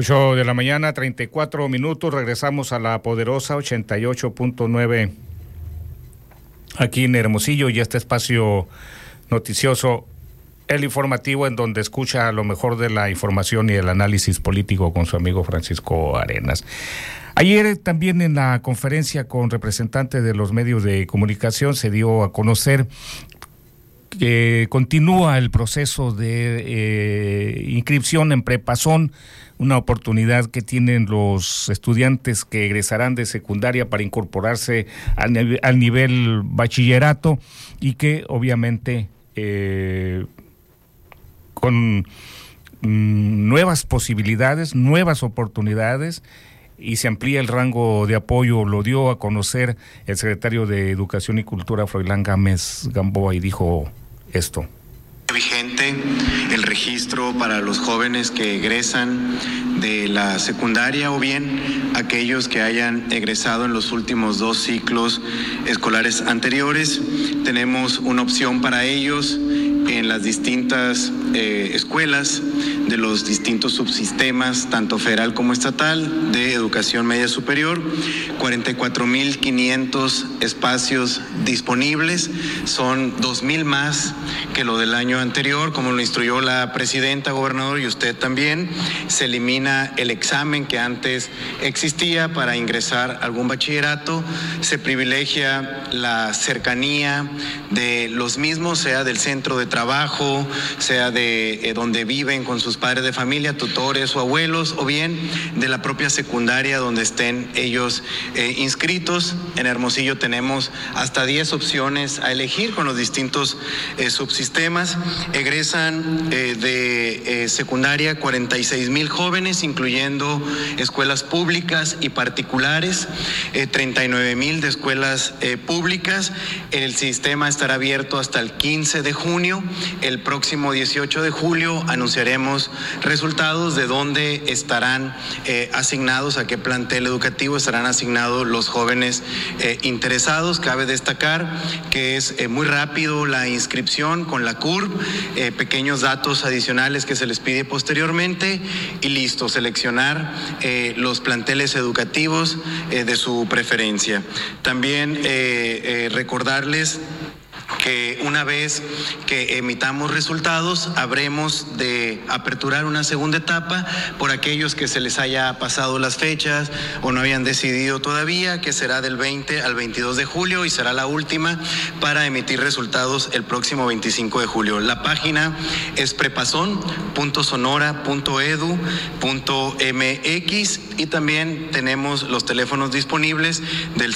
8 de la mañana, 34 minutos. Regresamos a la poderosa 88.9 aquí en Hermosillo y este espacio noticioso, el informativo, en donde escucha lo mejor de la información y el análisis político con su amigo Francisco Arenas. Ayer también en la conferencia con representantes de los medios de comunicación se dio a conocer que continúa el proceso de inscripción en Prepasón, una oportunidad que tienen los estudiantes que egresarán de secundaria para incorporarse al nivel bachillerato y que obviamente con nuevas posibilidades, nuevas oportunidades, y se amplía el rango de apoyo. Lo dio a conocer el secretario de Educación y Cultura, Froilán Gámez Gamboa, y dijo esto. Vigente el registro para los jóvenes que egresan de la secundaria o bien aquellos que hayan egresado en los últimos 2 ciclos escolares anteriores. Tenemos una opción para ellos en las distintas escuelas de los distintos subsistemas, tanto federal como estatal, de educación media superior. 44,500 espacios disponibles, son 2,000 más que lo del año anterior, como lo instruyó la presidenta, gobernador, y usted también. Se elimina el examen que antes existía para ingresar a algún bachillerato, se privilegia la cercanía de los mismos, sea del centro de trabajo, sea de donde viven con sus padres de familia, tutores o abuelos, o bien de la propia secundaria donde estén ellos inscritos. En Hermosillo tenemos hasta 10 opciones a elegir con los distintos subsistemas. Egresan de secundaria 46,000 jóvenes, incluyendo escuelas públicas y particulares, 39,000 de escuelas públicas. El sistema estará abierto hasta el 15 de junio. El próximo 18 de julio anunciaremos resultados de dónde estarán asignados, a qué plantel educativo estarán asignados los jóvenes interesados. Cabe destacar que es muy rápido la inscripción con la CURB, pequeños datos adicionales que se les pide posteriormente y listo, seleccionar los planteles educativos de su preferencia. También recordarles que una vez que emitamos resultados, habremos de aperturar una segunda etapa por aquellos que se les haya pasado las fechas o no habían decidido todavía, que será del 20 al 22 de julio y será la última para emitir resultados el próximo 25 de julio. La página es prepazon.sonora.edu.mx y también tenemos los teléfonos disponibles del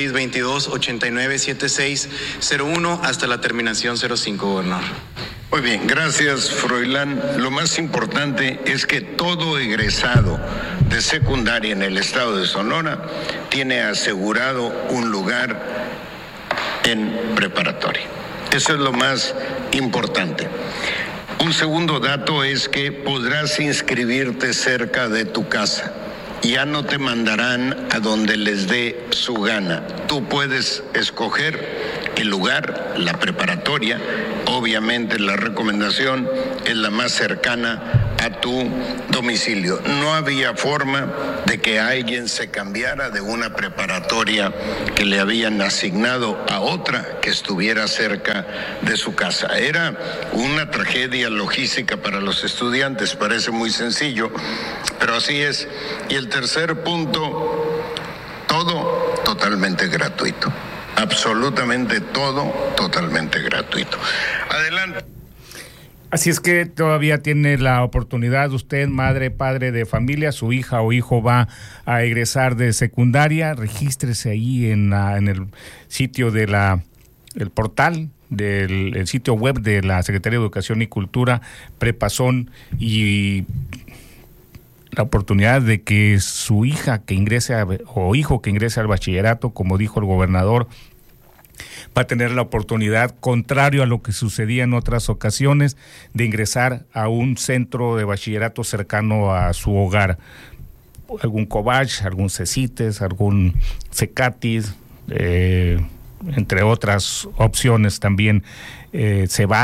6622-897601 hasta la terminación 05, gobernador. Muy bien, gracias, Froilán. Lo más importante es que todo egresado de secundaria en el estado de Sonora tiene asegurado un lugar en preparatoria. Eso es lo más importante. Un segundo dato es que podrás inscribirte cerca de tu casa. Ya no te mandarán a donde les dé su gana. Tú puedes escoger el lugar, la preparatoria. Obviamente la recomendación es la más cercana a tu domicilio. No había forma de que alguien se cambiara de una preparatoria que le habían asignado a otra que estuviera cerca de su casa. Era una tragedia logística para los estudiantes, parece muy sencillo, pero así es. Y el tercer punto, todo totalmente gratuito. Absolutamente todo totalmente gratuito. Adelante. Así es que todavía tiene la oportunidad usted, madre, padre de familia, su hija o hijo va a egresar de secundaria, regístrese ahí en el sitio de el portal del sitio web de la Secretaría de Educación y Cultura, Prepasón, y la oportunidad de que su hija que ingrese o hijo que ingrese al bachillerato, como dijo el gobernador, va a tener la oportunidad, contrario a lo que sucedía en otras ocasiones, de ingresar a un centro de bachillerato cercano a su hogar. Algún Cobach, algún Cecites, algún Cecatis, entre otras opciones también,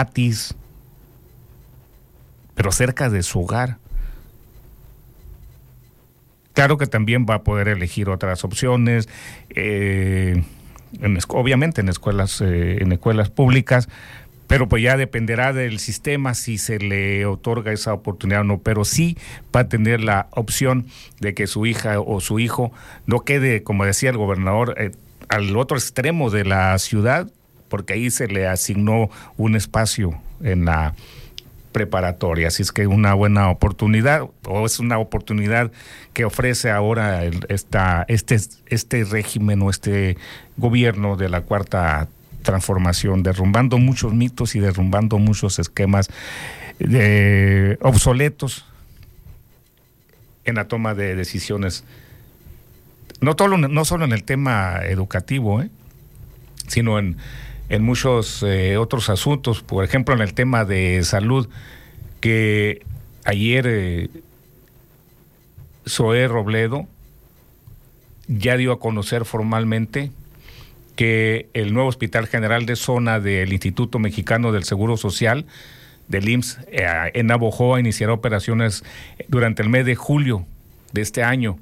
Cebatis, pero cerca de su hogar. Claro que también va a poder elegir otras opciones, obviamente en escuelas públicas, pero pues ya dependerá del sistema si se le otorga esa oportunidad o no, pero sí va a tener la opción de que su hija o su hijo no quede, como decía el gobernador, al otro extremo de la ciudad, porque ahí se le asignó un espacio en la preparatoria, así es que una buena oportunidad, o es una oportunidad que ofrece ahora este régimen o este gobierno de la Cuarta Transformación, derrumbando muchos mitos y derrumbando muchos esquemas obsoletos en la toma de decisiones, no solo en el tema educativo, sino en muchos otros asuntos, por ejemplo en el tema de salud, que ayer Zoé Robledo ya dio a conocer formalmente que el nuevo Hospital General de Zona del Instituto Mexicano del Seguro Social, del IMSS, en Navojoa, iniciará operaciones durante el mes de julio de este año.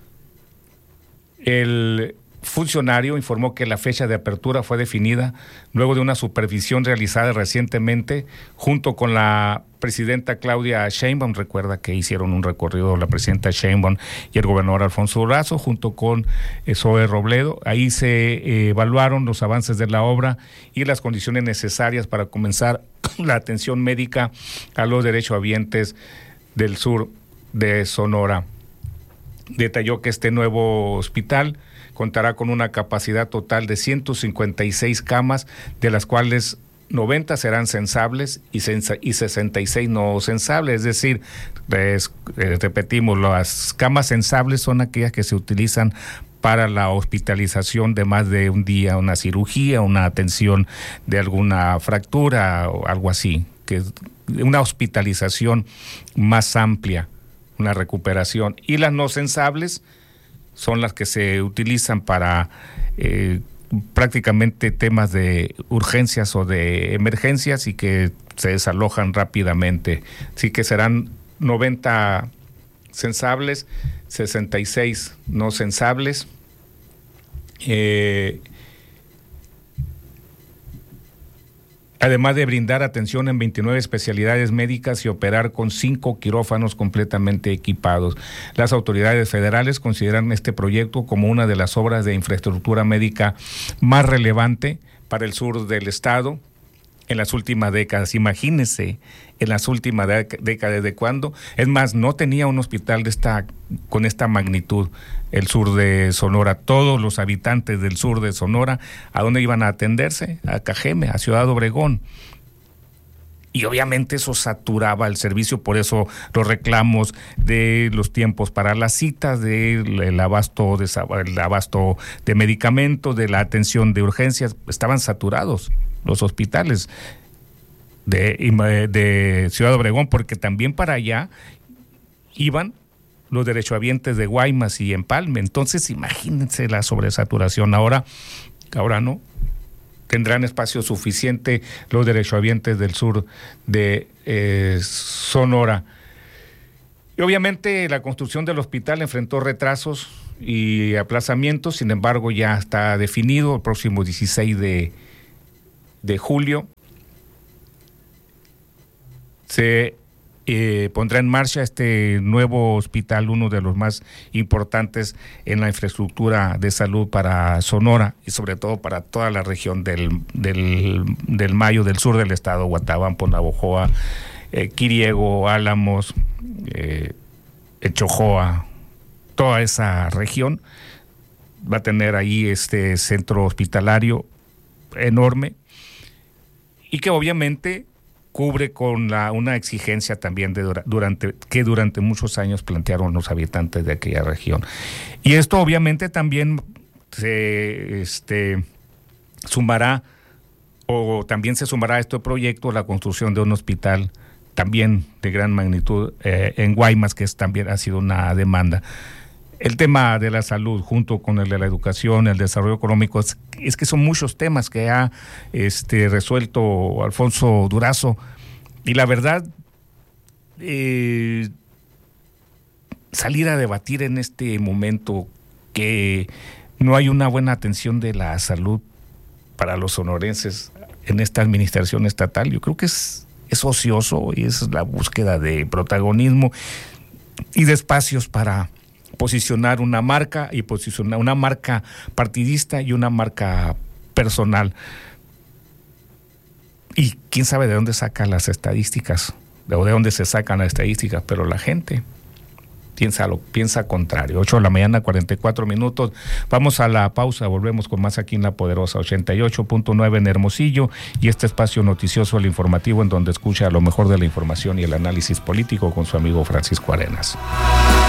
El funcionario informó que la fecha de apertura fue definida luego de una supervisión realizada recientemente junto con la presidenta Claudia Sheinbaum. Recuerda que hicieron un recorrido la presidenta Sheinbaum y el gobernador Alfonso Durazo junto con Zoé Robledo. Ahí se evaluaron los avances de la obra y las condiciones necesarias para comenzar la atención médica a los derechohabientes del sur de Sonora. Detalló que este nuevo hospital contará con una capacidad total de 156 camas, de las cuales 90 serán censables y 66 no censables. Es decir, repetimos, las camas censables son aquellas que se utilizan para la hospitalización de más de un día, una cirugía, una atención de alguna fractura o algo así, que es una hospitalización más amplia, una recuperación. Y las no censables son las que se utilizan para prácticamente temas de urgencias o de emergencias y que se desalojan rápidamente. Así que serán 90 censables, 66 no censables. Además de brindar atención en 29 especialidades médicas y operar con 5 quirófanos completamente equipados. Las autoridades federales consideran este proyecto como una de las obras de infraestructura médica más relevante para el sur del estado en las últimas décadas. Imagínense, en las últimas décadas, ¿de cuándo? Es más, no tenía un hospital con esta magnitud el sur de Sonora. Todos los habitantes del sur de Sonora, ¿a dónde iban a atenderse? A Cajeme, a Ciudad Obregón. Y obviamente eso saturaba el servicio, por eso los reclamos de los tiempos para las citas, del abasto de medicamentos, de la atención de urgencias, estaban saturados los hospitales de Ciudad Obregón, porque también para allá iban los derechohabientes de Guaymas y Empalme. Entonces imagínense la sobresaturación. Ahora no. Tendrán espacio suficiente los derechohabientes del sur de Sonora. Y obviamente la construcción del hospital enfrentó retrasos y aplazamientos, sin embargo ya está definido el próximo 16 de julio. Se pondrá en marcha este nuevo hospital, uno de los más importantes en la infraestructura de salud para Sonora y sobre todo para toda la región del Mayo, del sur del estado, Guatabampo, Navojoa, Quiriego, Álamos, Echojoa, toda esa región va a tener ahí este centro hospitalario enorme y que obviamente cubre con una exigencia también que durante muchos años plantearon los habitantes de aquella región. Y esto obviamente también se sumará a este proyecto la construcción de un hospital también de gran magnitud en Guaymas, que también ha sido una demanda. El tema de la salud junto con el de la educación, el desarrollo económico, es que son muchos temas que ha resuelto Alfonso Durazo y la verdad salir a debatir en este momento que no hay una buena atención de la salud para los sonorenses en esta administración estatal. Yo creo que es ocioso y es la búsqueda de protagonismo y de espacios para posicionar una marca y posicionar una marca partidista y una marca personal. Y quién sabe de dónde sacan las estadísticas, o de dónde se sacan las estadísticas, pero la gente piensa contrario. 8:44 a.m. Vamos a la pausa, volvemos con más aquí en La Poderosa 88.9 en Hermosillo, y este espacio noticioso, el informativo, en donde escucha lo mejor de la información y el análisis político con su amigo Francisco Arenas.